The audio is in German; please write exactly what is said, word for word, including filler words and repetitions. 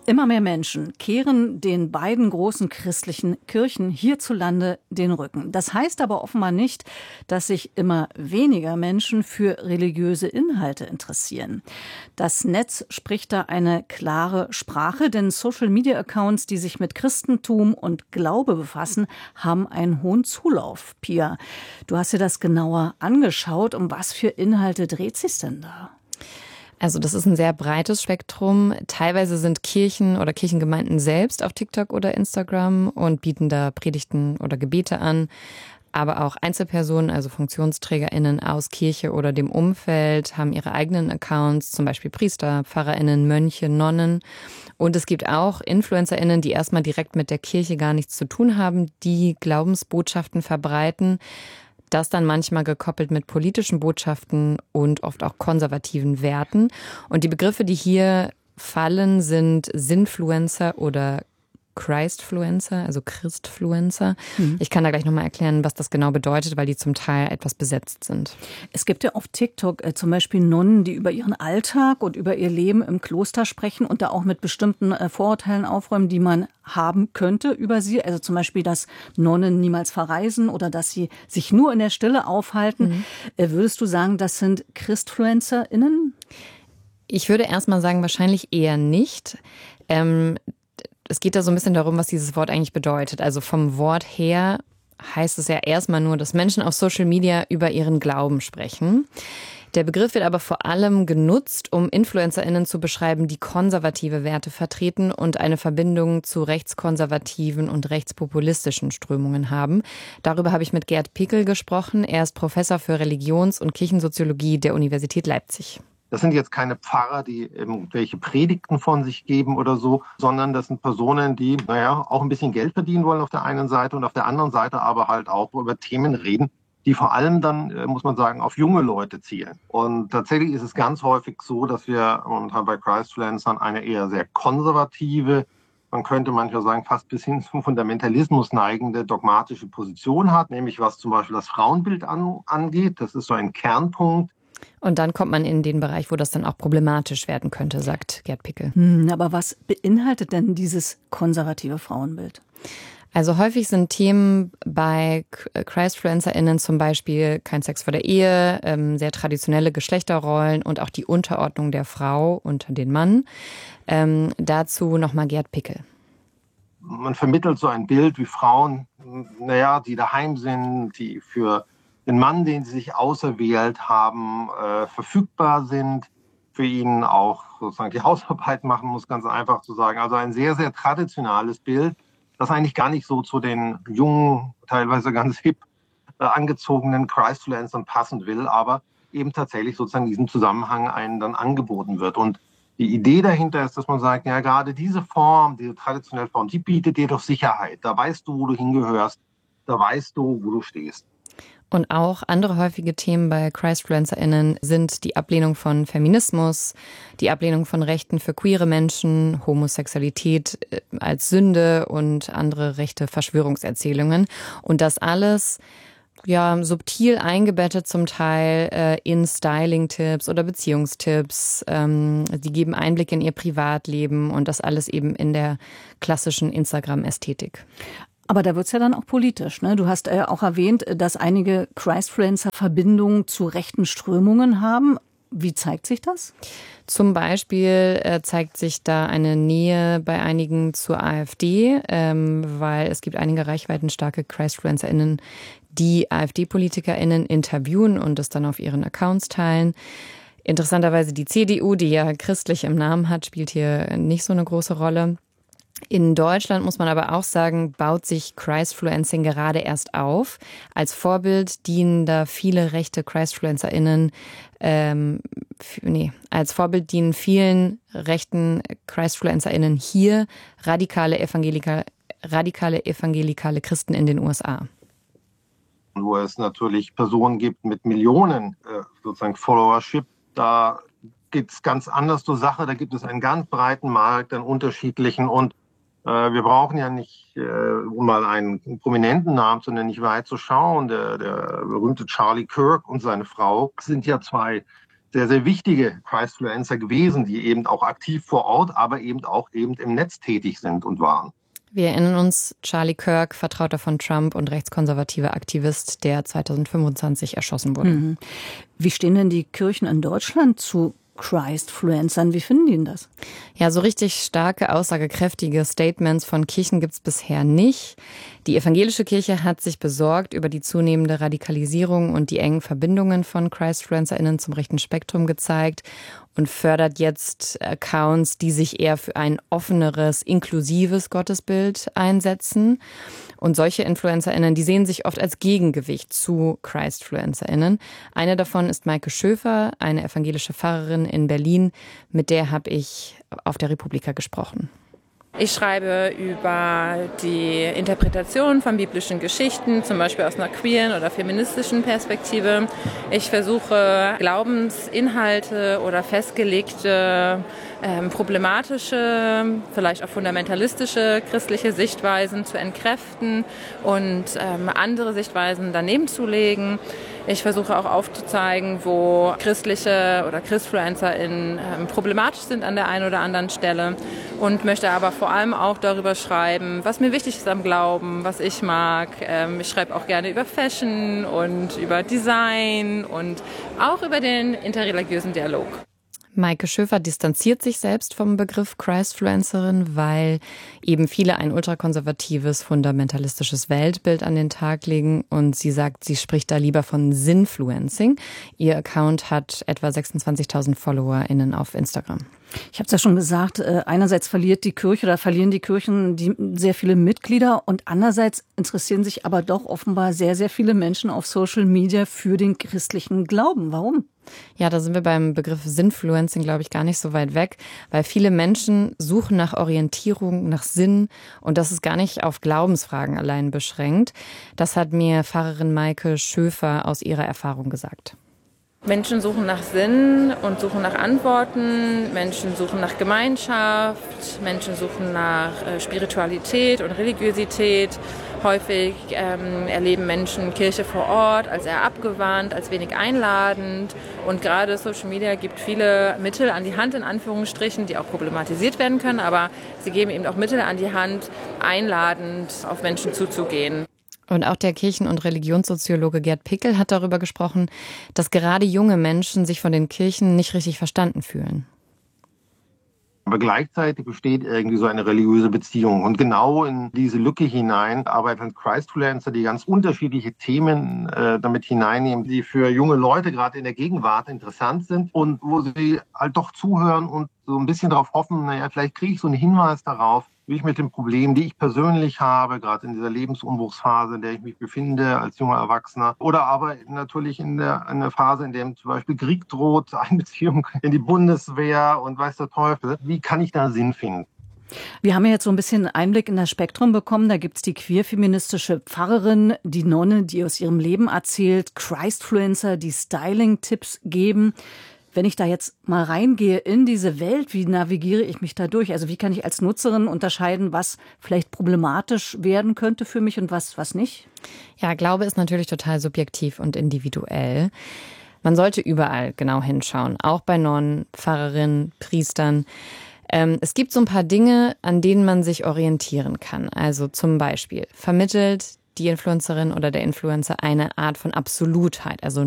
Immer mehr Menschen kehren den beiden großen christlichen Kirchen hierzulande den Rücken. Das heißt aber offenbar nicht, dass sich immer weniger Menschen für religiöse Inhalte interessieren. Das Netz spricht da eine klare Sprache, denn Social-Media-Accounts, die sich mit Christentum und Glaube befassen, haben einen hohen Zulauf. Pia, du hast dir das genauer angeschaut. Um was für Inhalte dreht sich's denn da? Also das ist ein sehr breites Spektrum. Teilweise sind Kirchen oder Kirchengemeinden selbst auf TikTok oder Instagram und bieten da Predigten oder Gebete an. Aber auch Einzelpersonen, also FunktionsträgerInnen aus Kirche oder dem Umfeld, haben ihre eigenen Accounts, zum Beispiel Priester, PfarrerInnen, Mönche, Nonnen. Und es gibt auch InfluencerInnen, die erstmal direkt mit der Kirche gar nichts zu tun haben, die Glaubensbotschaften verbreiten. Das dann manchmal gekoppelt mit politischen Botschaften und oft auch konservativen Werten. Und die Begriffe, die hier fallen, sind Sinfluencer oder Christfluencer, also Christfluencer. Mhm. Ich kann da gleich nochmal erklären, was das genau bedeutet, weil die zum Teil etwas besetzt sind. Es gibt ja auf TikTok äh, zum Beispiel Nonnen, die über ihren Alltag und über ihr Leben im Kloster sprechen und da auch mit bestimmten äh, Vorurteilen aufräumen, die man haben könnte über sie. Also zum Beispiel, dass Nonnen niemals verreisen oder dass sie sich nur in der Stille aufhalten. Mhm. Äh, würdest du sagen, das sind ChristfluencerInnen? Ich würde erstmal sagen, wahrscheinlich eher nicht. Ähm, Es geht da so ein bisschen darum, was dieses Wort eigentlich bedeutet. Also vom Wort her heißt es ja erstmal nur, dass Menschen auf Social Media über ihren Glauben sprechen. Der Begriff wird aber vor allem genutzt, um InfluencerInnen zu beschreiben, die konservative Werte vertreten und eine Verbindung zu rechtskonservativen und rechtspopulistischen Strömungen haben. Darüber habe ich mit Gerd Pickel gesprochen. Er ist Professor für Religions- und Kirchensoziologie der Universität Leipzig. Das sind jetzt keine Pfarrer, die irgendwelche Predigten von sich geben oder so, sondern das sind Personen, die, naja, auch ein bisschen Geld verdienen wollen auf der einen Seite und auf der anderen Seite aber halt auch über Themen reden, die vor allem dann, muss man sagen, auf junge Leute zielen. Und tatsächlich ist es ganz häufig so, dass wir momentan bei Christfluencern eine eher sehr konservative, man könnte manchmal sagen, fast bis hin zum Fundamentalismus neigende dogmatische Position hat, nämlich was zum Beispiel das Frauenbild an, angeht. Das ist so ein Kernpunkt. Und dann kommt man in den Bereich, wo das dann auch problematisch werden könnte, sagt Gerd Pickel. Hm, aber was beinhaltet denn dieses konservative Frauenbild? Also häufig sind Themen bei ChristfluencerInnen zum Beispiel kein Sex vor der Ehe, ähm, sehr traditionelle Geschlechterrollen und auch die Unterordnung der Frau unter den Mann. Ähm, dazu nochmal Gerd Pickel. Man vermittelt so ein Bild, wie Frauen, naja, die daheim sind, die für den Mann, den sie sich auserwählt haben, äh, verfügbar sind, für ihn auch sozusagen die Hausarbeit machen muss, ganz einfach zu sagen. Also ein sehr, sehr traditionelles Bild, das eigentlich gar nicht so zu den jungen, teilweise ganz hip äh, angezogenen Christfluencern passen will, aber eben tatsächlich sozusagen in diesem Zusammenhang einen dann angeboten wird. Und die Idee dahinter ist, dass man sagt, ja, gerade diese Form, diese traditionelle Form, die bietet dir doch Sicherheit. Da weißt du, wo du hingehörst, da weißt du, wo du stehst. Und auch andere häufige Themen bei ChristfluencerInnen sind die Ablehnung von Feminismus, die Ablehnung von Rechten für queere Menschen, Homosexualität als Sünde und andere rechte Verschwörungserzählungen. Und das alles ja subtil eingebettet zum Teil äh, in Styling-Tipps oder Beziehungstipps. Ähm, die geben Einblick in ihr Privatleben und das alles eben in der klassischen Instagram-Ästhetik. Aber da wird's ja dann auch politisch, ne? Du hast äh, auch erwähnt, dass einige Christfluencer Verbindungen zu rechten Strömungen haben. Wie zeigt sich das? Zum Beispiel äh, zeigt sich da eine Nähe bei einigen zur AfD, ähm, weil es gibt einige reichweitenstarke ChristfluencerInnen, die AfD-PolitikerInnen interviewen und das dann auf ihren Accounts teilen. Interessanterweise die C D U, die ja christlich im Namen hat, spielt hier nicht so eine große Rolle. In Deutschland, muss man aber auch sagen, baut sich Christfluencing gerade erst auf. Als Vorbild dienen da viele rechte ChristfluencerInnen, ähm, f- nee, als Vorbild dienen vielen rechten ChristfluencerInnen hier radikale Evangelika, radikale evangelikale Christen in den U S A. Wo es natürlich Personen gibt mit Millionen äh, sozusagen Followership, da geht es ganz anders zur Sache. Da gibt es einen ganz breiten Markt an unterschiedlichen und äh, wir brauchen ja nicht, äh, um mal einen prominenten Namen zu nennen, nicht weit zu schauen. Der, der berühmte Charlie Kirk und seine Frau sind ja zwei sehr, sehr wichtige Christfluencer gewesen, die eben auch aktiv vor Ort, aber eben auch eben im Netz tätig sind und waren. Wir erinnern uns, Charlie Kirk, Vertrauter von Trump und rechtskonservativer Aktivist, der zweitausendfünfundzwanzig erschossen wurde. Mhm. Wie stehen denn die Kirchen in Deutschland zu Christfluencern? Wie finden die denn das? Ja, so richtig starke, aussagekräftige Statements von Kirchen gibt es bisher nicht. Die evangelische Kirche hat sich besorgt über die zunehmende Radikalisierung und die engen Verbindungen von ChristfluencerInnen zum rechten Spektrum gezeigt und fördert jetzt Accounts, die sich eher für ein offeneres, inklusives Gottesbild einsetzen. Und solche InfluencerInnen, die sehen sich oft als Gegengewicht zu ChristfluencerInnen. Eine davon ist Maike Schöfer, eine evangelische Pfarrerin in Berlin. Mit der habe ich auf der Republika gesprochen. Ich schreibe über die Interpretation von biblischen Geschichten, zum Beispiel aus einer queeren oder feministischen Perspektive. Ich versuche, Glaubensinhalte oder festgelegte, ähm, problematische, vielleicht auch fundamentalistische christliche Sichtweisen zu entkräften und ähm, andere Sichtweisen daneben zu legen. Ich versuche auch aufzuzeigen, wo christliche oder ChristfluencerInnen ähm, problematisch sind an der einen oder anderen Stelle und möchte aber vor allem auch darüber schreiben, was mir wichtig ist am Glauben, was ich mag. Ähm, ich schreibe auch gerne über Fashion und über Design und auch über den interreligiösen Dialog. Maike Schöfer distanziert sich selbst vom Begriff Christfluencerin, weil eben viele ein ultrakonservatives, fundamentalistisches Weltbild an den Tag legen. Und sie sagt, sie spricht da lieber von Sinfluencing. Ihr Account hat etwa sechsundzwanzigtausend FollowerInnen auf Instagram. Ich habe es ja schon gesagt, einerseits verliert die Kirche oder verlieren die Kirchen die sehr viele Mitglieder und andererseits interessieren sich aber doch offenbar sehr, sehr viele Menschen auf Social Media für den christlichen Glauben. Warum? Ja, da sind wir beim Begriff Sinfluencing, glaube ich, gar nicht so weit weg, weil viele Menschen suchen nach Orientierung, nach Sinn und das ist gar nicht auf Glaubensfragen allein beschränkt. Das hat mir Pfarrerin Maike Schöfer aus ihrer Erfahrung gesagt. Menschen suchen nach Sinn und suchen nach Antworten, Menschen suchen nach Gemeinschaft, Menschen suchen nach äh, Spiritualität und Religiosität. Häufig ähm, erleben Menschen Kirche vor Ort als eher abgewandt, als wenig einladend. Und gerade Social Media gibt viele Mittel an die Hand, in Anführungsstrichen, die auch problematisiert werden können. Aber sie geben eben auch Mittel an die Hand, einladend auf Menschen zuzugehen. Und auch der Kirchen- und Religionssoziologe Gerd Pickel hat darüber gesprochen, dass gerade junge Menschen sich von den Kirchen nicht richtig verstanden fühlen. Aber gleichzeitig besteht irgendwie so eine religiöse Beziehung. Und genau in diese Lücke hinein arbeiten Christfluencer, die ganz unterschiedliche Themen äh, damit hineinnehmen, die für junge Leute gerade in der Gegenwart interessant sind und wo sie halt doch zuhören und so ein bisschen darauf hoffen, naja, vielleicht kriege ich so einen Hinweis darauf, wie ich mit den Problemen, die ich persönlich habe, gerade in dieser Lebensumbruchsphase, in der ich mich befinde als junger Erwachsener, oder aber natürlich in der, in der Phase, in der zum Beispiel Krieg droht, Einbeziehung in die Bundeswehr und weiß der Teufel, wie kann ich da Sinn finden? Wir haben ja jetzt so ein bisschen Einblick in das Spektrum bekommen. Da gibt's die queer-feministische Pfarrerin, die Nonne, die aus ihrem Leben erzählt, Christfluencer, die Styling-Tipps geben. Wenn ich da jetzt mal reingehe in diese Welt, wie navigiere ich mich da durch? Also wie kann ich als Nutzerin unterscheiden, was vielleicht problematisch werden könnte für mich und was, was nicht? Ja, Glaube ist natürlich total subjektiv und individuell. Man sollte überall genau hinschauen, auch bei Nonnen, Pfarrerinnen, Priestern. Ähm, es gibt so ein paar Dinge, an denen man sich orientieren kann. Also zum Beispiel vermittelt die Influencerin oder der Influencer eine Art von Absolutheit, also